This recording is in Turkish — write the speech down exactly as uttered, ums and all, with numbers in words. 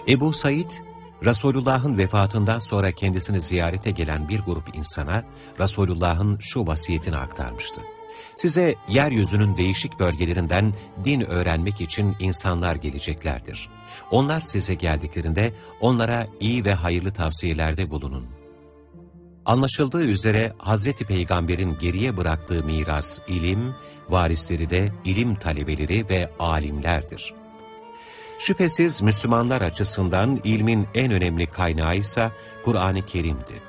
Ebu Said, Resulullah'ın vefatından sonra kendisini ziyarete gelen bir grup insana Resulullah'ın şu vasiyetini aktarmıştı. Size yeryüzünün değişik bölgelerinden din öğrenmek için insanlar geleceklerdir. Onlar size geldiklerinde onlara iyi ve hayırlı tavsiyelerde bulunun. Anlaşıldığı üzere Hazreti Peygamber'in geriye bıraktığı miras ilim, varisleri de ilim talebeleri ve alimlerdir. Şüphesiz Müslümanlar açısından ilmin en önemli kaynağı ise Kur'an-ı Kerim'di.